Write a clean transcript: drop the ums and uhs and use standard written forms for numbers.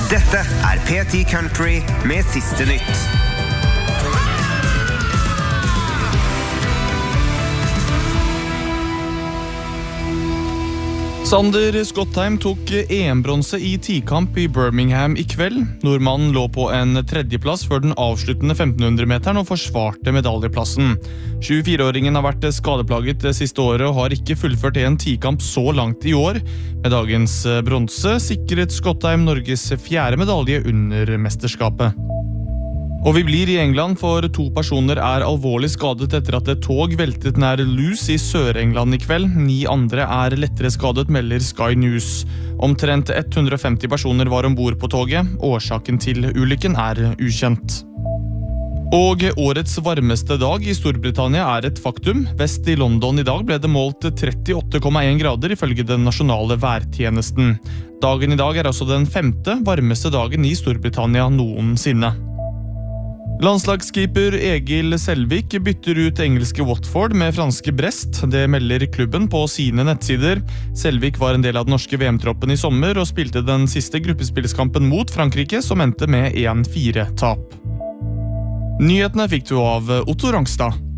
Dette P10 Country med siste nytt. Sander Skottheim tok EM-bronse i tikamp i Birmingham i kveld. Nordmannen lå på en tredjeplass før den avsluttende 1500-meteren og forsvarte medaljeplassen. 24-åringen har vært skadeplaget det siste året og har ikke fullført en tikamp så langt i år. Med dagens bronse sikret Skottheim Norges 4. medalje under mesterskapet. Og vi blir i England, for 2 personer alvorlig skadet etter at et tog veltet nær Lewes i Sør-England i kveld. 9 andre lettere skadet, melder Sky News. Omtrent 150 personer var ombord på toget. Årsaken til ulykken ukjent. Og årets varmeste dag i Storbritannia et faktum. Vest i London i dag ble det målt 38,1 grader ifølge den nasjonale værtjenesten. Dagen i dag altså den 5. varmeste dagen i Storbritannia noensinne. Landslagskeeper Egil Selvik bytter ut engelske Watford med franske Brest. Det melder klubben på sine nettsider. Selvik var en del av den norske VM-troppen i sommer og spilte den siste gruppespillskampen mot Frankrike, som endte med 1-4-tap. Nyhetene fikk du av Otto Rangstad.